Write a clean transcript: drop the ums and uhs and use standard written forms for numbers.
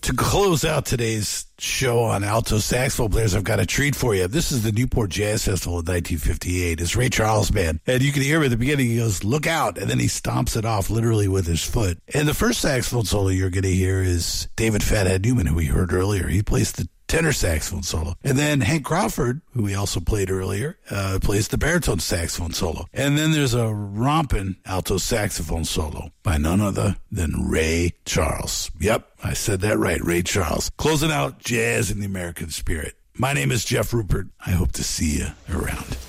To close out today's show on alto saxophone players, I've got a treat for you. This is the Newport Jazz Festival in 1958. It's Ray Charles Band. And you can hear him at the beginning. He goes, look out. And then he stomps it off literally with his foot. And the first saxophone solo you're going to hear is David Fathead Newman, who we heard earlier. He plays the tenor saxophone solo. And then Hank Crawford, who we also played earlier, plays the baritone saxophone solo. And then there's a romping alto saxophone solo by none other than Ray Charles. Yep, I said that right, Ray Charles. Closing out jazz in the American spirit. My name is Jeff Rupert. I hope to see you around.